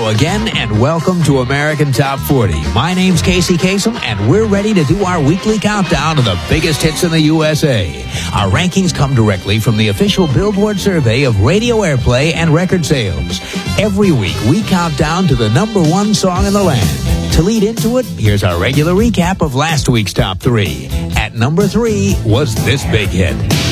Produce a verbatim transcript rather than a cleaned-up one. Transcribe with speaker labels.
Speaker 1: Hello again, and welcome to American Top forty. My name's Casey Kasem, and we're ready to do our weekly countdown of the biggest hits in the U S A. Our rankings come directly from the official Billboard survey of radio airplay and record sales. Every week, we count down to the number one song in the land. To lead into it, here's our regular recap of last week's top three. At number three was this big hit.